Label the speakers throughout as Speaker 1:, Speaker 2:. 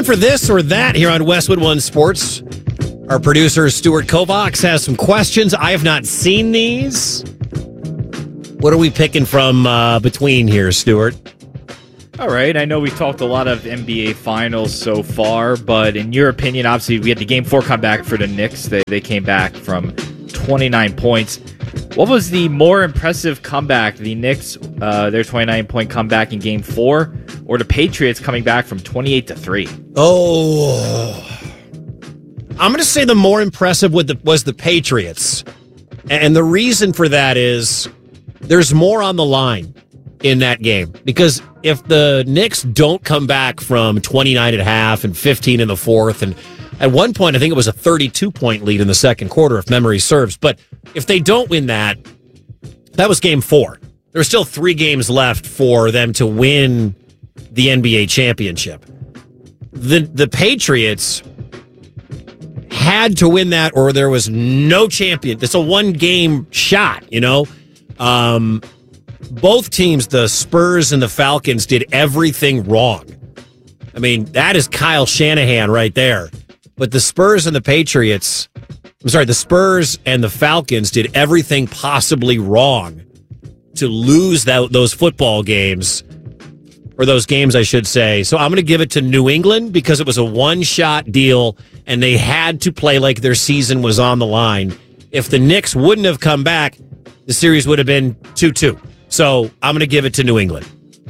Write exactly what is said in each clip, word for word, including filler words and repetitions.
Speaker 1: Time for this or that here on Westwood One Sports. Our producer, Stuart Kovacs, has some questions. I have not seen these. What are we picking from uh, between here, Stuart?
Speaker 2: All right. I know we've talked a lot of N B A Finals so far, but in your opinion, obviously, we had the Game four comeback for the Knicks. They, they came back from twenty-nine points. What was the more impressive comeback? The Knicks, uh, their twenty-nine point comeback in Game four, or the Patriots coming back from twenty-eight to three?
Speaker 1: Oh, I'm going to say the more impressive with the, was the Patriots. And the reason for that is there's more on the line in that game. Because if the Knicks don't come back from twenty-nine at half and fifteen in the fourth, and at one point I think it was a thirty-two point lead in the second quarter, if memory serves. But if they don't win that, that was game four. There's still three games left for them to win the N B A championship. The the Patriots had to win that or there was no champion. It's a one-game shot, you know? Um, both teams, the Spurs and the Falcons, did everything wrong. I mean, that is Kyle Shanahan right there. But the Spurs and the Patriots, I'm sorry, the Spurs and the Falcons did everything possibly wrong to lose that, those football games. Or those games, I should say. So I'm going to give it to New England because it was a one-shot deal and they had to play like their season was on the line. If the Knicks wouldn't have come back, the series would have been two two. So I'm going to give it to New England.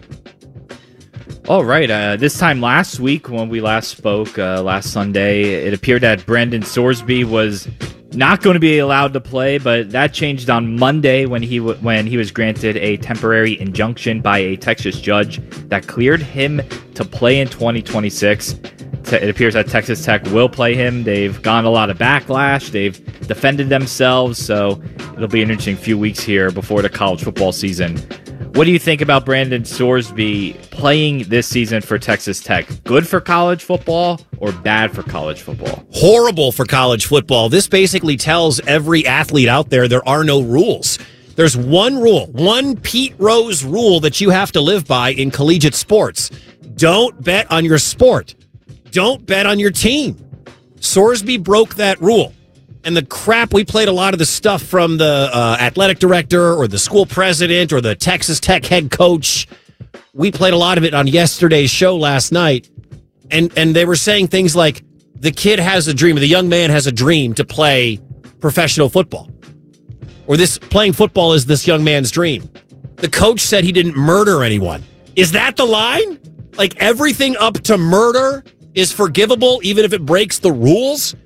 Speaker 2: All right. Uh, this time last week when we last spoke, uh, last Sunday, it appeared that Brandon Sorsby was not going to be allowed to play, but that changed on Monday when he w- when he was granted a temporary injunction by a Texas judge that cleared him to play in twenty twenty-six. Te- it appears that Texas Tech will play him. They've gotten a lot of backlash. They've defended themselves, so it'll be an interesting few weeks here before the college football season. What do you think about Brandon Sorsby playing this season for Texas Tech? Good for college football or bad for college football?
Speaker 1: Horrible for college football. This basically tells every athlete out there there are no rules. There's one rule, one Pete Rose rule that you have to live by in collegiate sports. Don't bet on your sport. Don't bet on your team. Sorsby broke that rule. And the crap, we played a lot of the stuff from the uh, athletic director or the school president or the Texas Tech head coach. We played a lot of it on yesterday's show last night. And and they were saying things like, the kid has a dream, or the young man has a dream to play professional football. Or this playing football is this young man's dream. The coach said he didn't murder anyone. Is that the line? Like everything up to murder is forgivable even if it breaks the rules?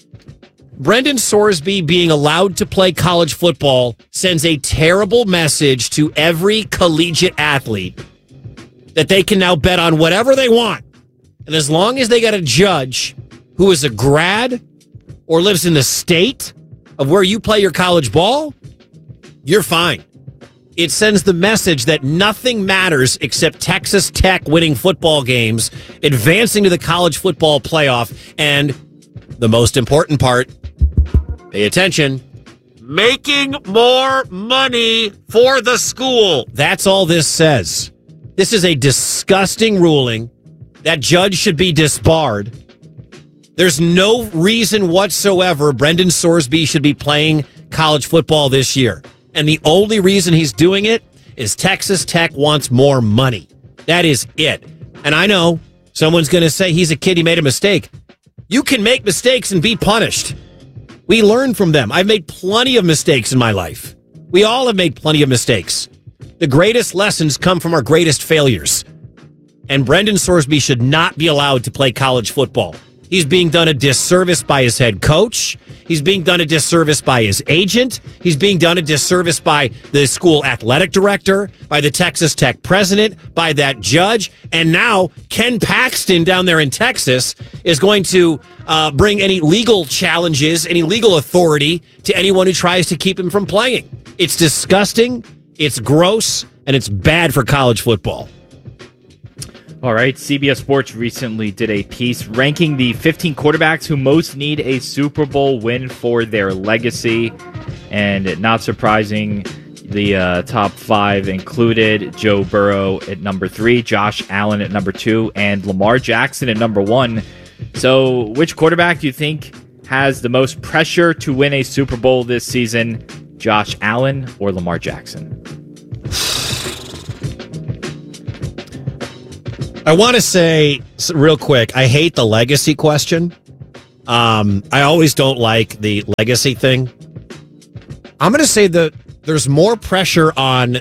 Speaker 1: Brendan Sorsby being allowed to play college football sends a terrible message to every collegiate athlete that they can now bet on whatever they want. And as long as they got a judge who is a grad or lives in the state of where you play your college ball, you're fine. It sends the message that nothing matters except Texas Tech winning football games, advancing to the college football playoff, and the most important part, pay attention, making more money for the school. That's all this says. This is a disgusting ruling. That judge should be disbarred. There's no reason whatsoever Brendan Sorsby should be playing college football this year. And the only reason he's doing it is Texas Tech wants more money. That is it. And I know someone's going to say he's a kid, he made a mistake. You can make mistakes and be punished. We learn from them. I've made plenty of mistakes in my life. We all have made plenty of mistakes. The greatest lessons come from our greatest failures. And Brendan Sorsby should not be allowed to play college football. He's being done a disservice by his head coach. He's being done a disservice by his agent. He's being done a disservice by the school athletic director, by the Texas Tech president, by that judge. And now Ken Paxton down there in Texas is going to uh, bring any legal challenges, any legal authority to anyone who tries to keep him from playing. It's disgusting, it's gross, and it's bad for college football.
Speaker 2: All right, C B S Sports recently did a piece ranking the fifteen quarterbacks who most need a Super Bowl win for their legacy. And not surprising, The uh, top five included Joe Burrow at number three, Josh Allen at number two, and Lamar Jackson at number one. So which quarterback do you think has the most pressure to win a Super Bowl this season, Josh Allen or Lamar Jackson?
Speaker 1: I want to say real quick, I hate the legacy question. Um, I always don't like the legacy thing. I'm going to say that there's more pressure on,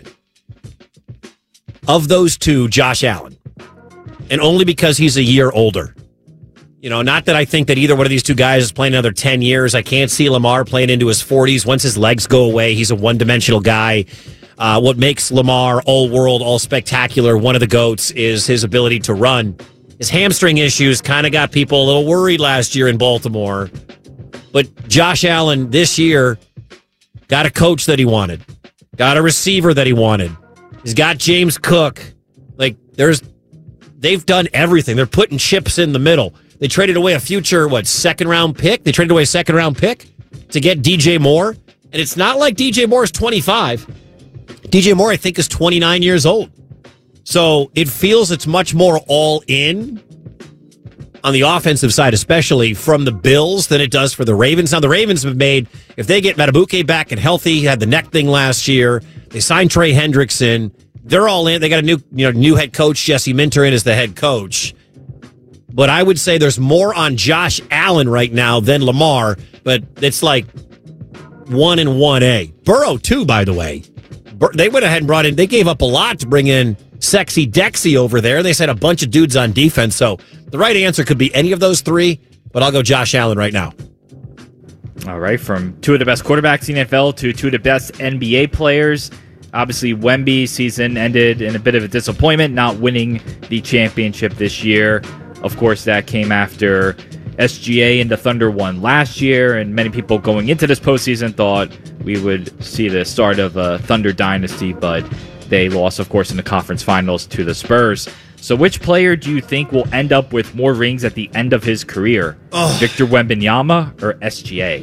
Speaker 1: of those two, Josh Allen. And only because he's a year older. You know, not that I think that either one of these two guys is playing another ten years. I can't see Lamar playing into his forties. Once his legs go away, he's a one-dimensional guy. Uh, what makes Lamar all-world, all-spectacular, one of the GOATs, is his ability to run. His hamstring issues kind of got people a little worried last year in Baltimore. But Josh Allen this year got a coach that he wanted, got a receiver that he wanted. He's got James Cook. Like, there's, they've done everything. They're putting chips in the middle. They traded away a future, what, second-round pick? They traded away a second-round pick to get D J Moore. And it's not like D J Moore is twenty-five. D J Moore, I think, is twenty-nine years old. So it feels it's much more all in on the offensive side, especially from the Bills, than it does for the Ravens. Now, the Ravens have made, if they get Matabuke back and healthy, he had the neck thing last year. They signed Trey Hendrickson. They're all in. They got a new, you know, new head coach, Jesse Minter, in as the head coach. But I would say there's more on Josh Allen right now than Lamar, but it's like one and one A. Burrow, too, by the way. They went ahead and brought in, they gave up a lot to bring in Sexy Dexy over there. They said a bunch of dudes on defense. So the right answer could be any of those three, but I'll go Josh Allen right now.
Speaker 2: All right, from two of the best quarterbacks in the N F L to two of the best N B A players. Obviously, Wemby's season ended in a bit of a disappointment, not winning the championship this year. Of course, that came after S G A and the Thunder won last year, and many people going into this postseason thought we would see the start of a Thunder dynasty, but they lost, of course, in the conference finals to the Spurs. So which player do you think will end up with more rings at the end of his career? Oh. Victor Wembanyama or S G A?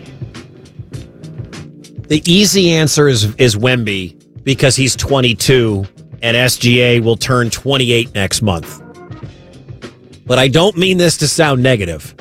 Speaker 1: The easy answer is, is Wemby, because he's twenty-two, and S G A will turn twenty-eight next month. But I don't mean this to sound negative.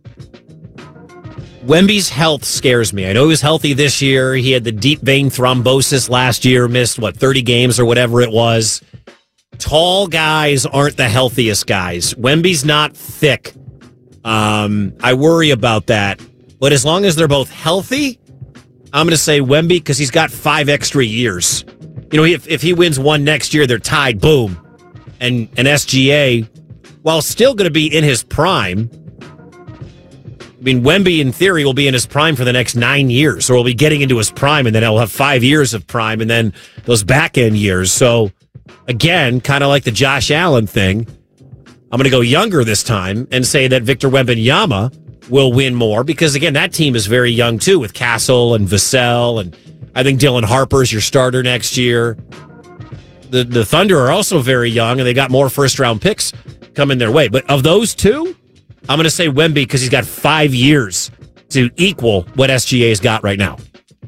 Speaker 1: Wemby's health scares me. I know he was healthy this year. He had the deep vein thrombosis last year, missed, what, thirty games or whatever it was. Tall guys aren't the healthiest guys. Wemby's not thick. Um, I worry about that. But as long as they're both healthy, I'm going to say Wemby because he's got five extra years. You know, if, if he wins one next year, they're tied, boom. And, and S G A, while still going to be in his prime, I mean, Wemby, in theory, will be in his prime for the next nine years, or will be getting into his prime, and then he'll have five years of prime, and then those back-end years. So, again, kind of like the Josh Allen thing, I'm going to go younger this time and say that Victor Wembanyama will win more, because, again, that team is very young, too, with Castle and Vassell, and I think Dylan Harper's your starter next year. The, the Thunder are also very young, and they got more first-round picks coming their way. But of those two, I'm going to say Wemby because he's got five years to equal what S G A's got right now.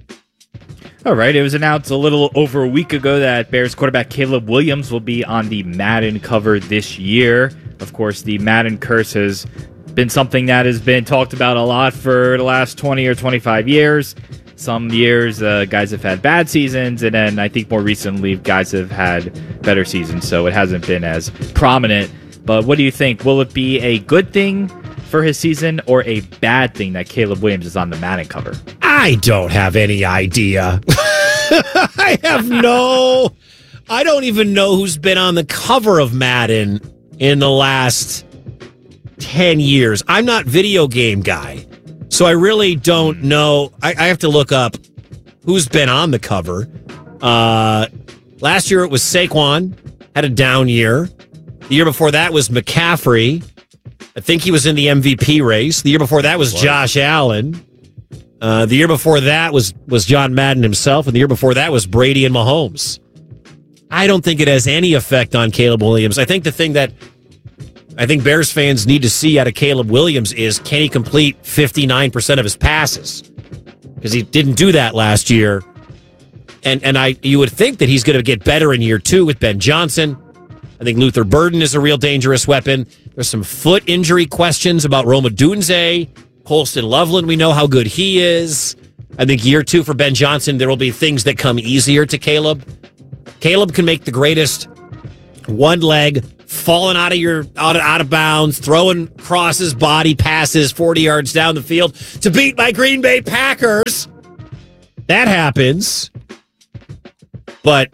Speaker 2: All right. It was announced a little over a week ago that Bears quarterback Caleb Williams will be on the Madden cover this year. Of course, the Madden curse has been something that has been talked about a lot for the last twenty or twenty-five years. Some years, uh, guys have had bad seasons, and then I think more recently, guys have had better seasons, so it hasn't been as prominent. But what do you think? Will it be a good thing for his season or a bad thing that Caleb Williams is on the Madden cover?
Speaker 1: I don't have any idea. I have no... I don't even know who's been on the cover of Madden in the last ten years. I'm not video game guy, so I really don't know. I, I have to look up who's been on the cover. Uh, last year it was Saquon, had a down year. The year before that was McCaffrey. I think he was in the M V P race. The year before that was Josh Allen. Uh, the year before that was, was John Madden himself. And the year before that was Brady and Mahomes. I don't think it has any effect on Caleb Williams. I think the thing that I think Bears fans need to see out of Caleb Williams is, can he complete fifty-nine percent of his passes? Because he didn't do that last year. and and I you would think that he's going to get better in year two with Ben Johnson. I think Luther Burden is a real dangerous weapon. There's some foot injury questions about Roma Dunze. Colston Loveland, we know how good he is. I think year two for Ben Johnson, there will be things that come easier to Caleb. Caleb can make the greatest one leg, falling out of your out of, out of bounds, throwing crosses, body passes forty yards down the field to beat my Green Bay Packers. That happens. But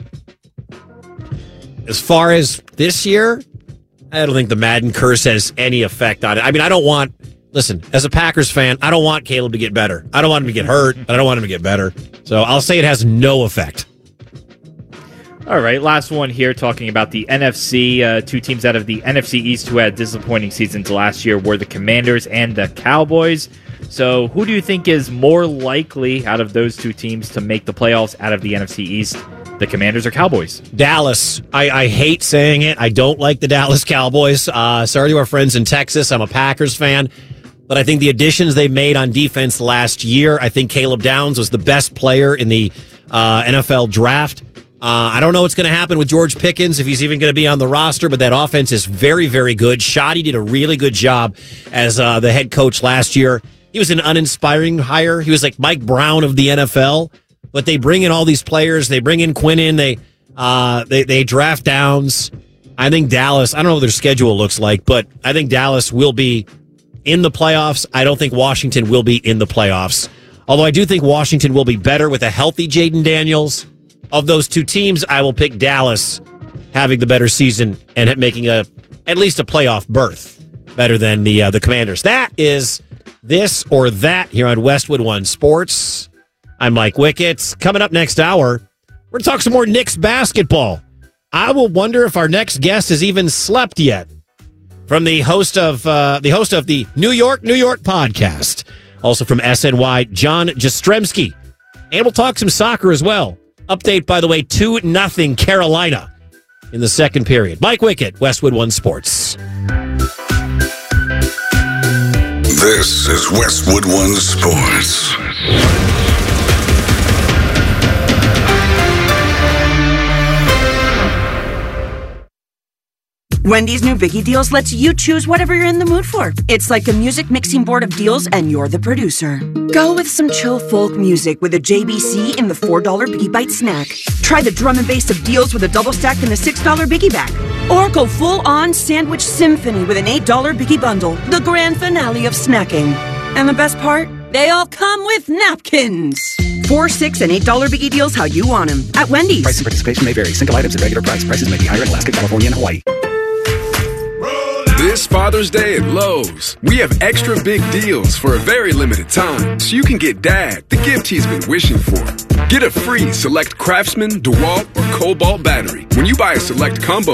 Speaker 1: as far as this year, I don't think the Madden curse has any effect on it. I mean, I don't want, listen, as a Packers fan, I don't want Caleb to get better. I don't want him to get hurt, but I don't want him to get better. So I'll say it has no effect.
Speaker 2: All right, last one here talking about the N F C. Uh, two teams out of the N F C East who had disappointing seasons last year were the Commanders and the Cowboys. So who do you think is more likely out of those two teams to make the playoffs out of the N F C East? The Commanders or Cowboys?
Speaker 1: Dallas. I, I hate saying it. I don't like the Dallas Cowboys. Uh, sorry to our friends in Texas. I'm a Packers fan. But I think the additions they made on defense last year, I think Caleb Downs was the best player in the uh, N F L draft. Uh, I don't know what's going to happen with George Pickens, if he's even going to be on the roster, but that offense is very, very good. Shoddy did a really good job as uh, the head coach last year. He was an uninspiring hire. He was like Mike Brown of the N F L. But they bring in all these players. They bring in Quinnen. They uh, they they draft Downs. I think Dallas, I don't know what their schedule looks like, but I think Dallas will be in the playoffs. I don't think Washington will be in the playoffs. Although I do think Washington will be better with a healthy Jaden Daniels. Of those two teams, I will pick Dallas having the better season and making a at least a playoff berth better than the uh, the Commanders. That is this or that here on Westwood One Sports. I'm Mike Wickett. Coming up next hour, we're going to talk some more Knicks basketball. I will wonder if our next guest has even slept yet. From the host of uh, the host of the New York, New York podcast. Also from S N Y, John Jastrzemski. And we'll talk some soccer as well. Update, by the way, two nothing Carolina in the second period. Mike Wickett, Westwood One Sports.
Speaker 3: This is Westwood One Sports.
Speaker 4: Wendy's new Biggie Deals lets you choose whatever you're in the mood for. It's like a music mixing board of deals, and you're the producer. Go with some chill folk music with a J B C in the four dollar Biggie Bite snack. Try the drum and bass of deals with a double stack in the six dollar Biggie Bag. Or go full-on sandwich symphony with an eight dollar Biggie Bundle, the grand finale of snacking. And the best part? They all come with napkins. Four, six, and eight dollar Biggie Deals how you want them at Wendy's.
Speaker 5: Price and participation may vary. Single items at regular price. Prices may be higher in Alaska, California, and Hawaii.
Speaker 6: This Father's Day at Lowe's, we have extra big deals for a very limited time, so you can get Dad the gift he's been wishing for. Get a free select Craftsman, DeWalt, or Cobalt battery when you buy a select combo